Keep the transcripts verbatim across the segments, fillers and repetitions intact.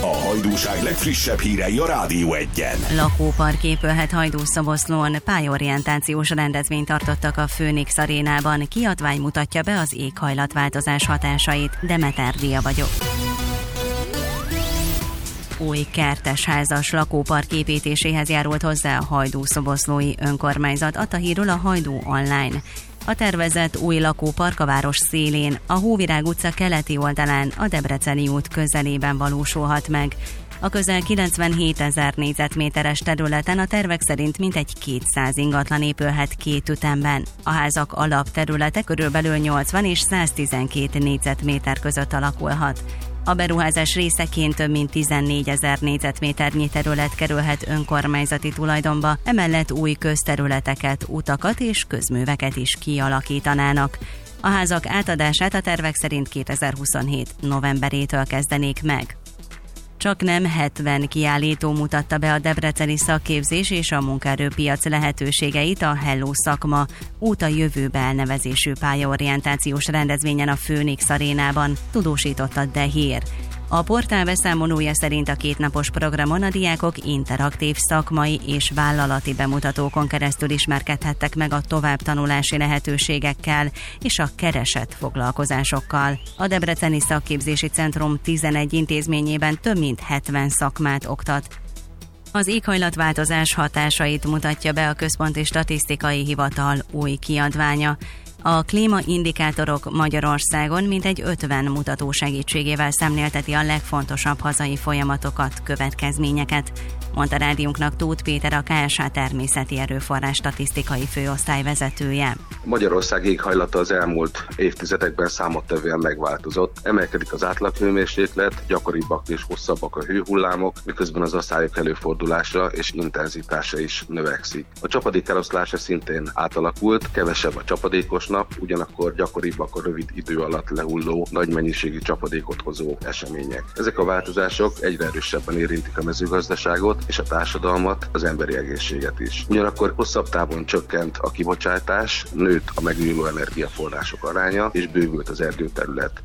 A hajdúság legfrissebb hírei a Rádió Egyen. Lakópark épülhet Hajdú-Szoboszlón, pályorientációs rendezvényt tartottak a Phoenix Arénában, kiadvány mutatja be az éghajlatváltozás hatásait. Demeter Dia vagyok. Új kertesházas lakópark építéséhez járult hozzá a Hajdú-Szoboszlói önkormányzat, adta hírül a Hajdú Online. A tervezett új lakópark a város szélén, a Hóvirág utca keleti oldalán, a Debreceni út közelében valósulhat meg. A közel kilencvenhétezer négyzetméteres területen a tervek szerint mintegy kétszáz ingatlan épülhet két ütemben. A házak alapterülete körülbelül nyolcvan és száztizenkét négyzetméter között alakulhat. A beruházás részeként több mint tizennégyezer négyzetméternyi terület kerülhet önkormányzati tulajdonba, emellett új közterületeket, utakat és közműveket is kialakítanának. A házak átadását a tervek szerint kétezer-huszonhét novemberétől kezdenék meg. Csak nem hetven kiállító mutatta be a debreceni szakképzés és a munkaerőpiac lehetőségeit a Hello szakma út a jövőbe elnevezésű pályaorientációs rendezvényen a Phoenix Arénában, tudósított a Dehér. A portál beszámolója szerint a kétnapos programon a diákok interaktív szakmai és vállalati bemutatókon keresztül ismerkedhettek meg a továbbtanulási lehetőségekkel és a keresett foglalkozásokkal. A Debreceni Szakképzési Centrum tizenegy intézményében több mint hetven szakmát oktat. Az éghajlatváltozás hatásait mutatja be a Központi Statisztikai Hivatal új kiadványa. A klímaindikátorok Magyarországon mintegy ötven mutató segítségével szemlélteti a legfontosabb hazai folyamatokat, következményeket, mondta rádiónknak Tóth Péter, a ká es há természeti erőforrás statisztikai főosztály vezetője. Magyarország éghajlata az elmúlt évtizedekben számottevően megváltozott. Emelkedik az átlaghőmérséklet, gyakoribbak és hosszabbak a hőhullámok, miközben az aszályok előfordulása és intenzitása is növekszik. A csapadék eloszlása szintén átalakult, kevesebb a csapadékos nap, ugyanakkor gyakoribbak a rövid idő alatt lehulló, nagy mennyiségű csapadékot hozó események. Ezek a változások egyre erősebben érintik a mezőgazdaságot és a társadalmat, az emberi egészséget is. Ugyanakkor hosszabb távon csökkent a kibocsátás, nőtt a megújuló energiaforrások aránya és bővült az erdőterület.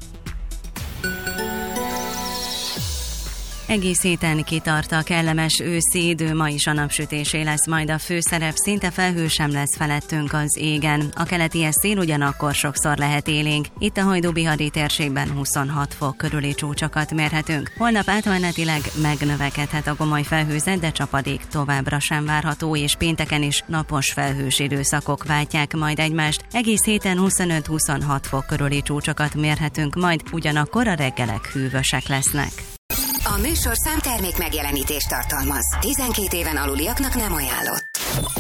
Egész héten kitart a kellemes őszi idő, ma is a napsütésé lesz majd a főszerep, szinte felhő sem lesz felettünk az égen. A keleti szél ugyanakkor sokszor lehet élénk. Itt a Hajdú-Bihari térségben huszonhat fok körüli csúcsokat mérhetünk. Holnap átmenetileg megnövekedhet a gomoly felhőzet, de csapadék továbbra sem várható, és pénteken is napos felhős időszakok váltják majd egymást. Egész héten huszonöt-huszonhat fok körüli csúcsokat mérhetünk, majd ugyanakkor a reggelek hűvösek lesznek. A műsorszám termék megjelenítést tartalmaz. tizenkét éven aluliaknak nem ajánlott.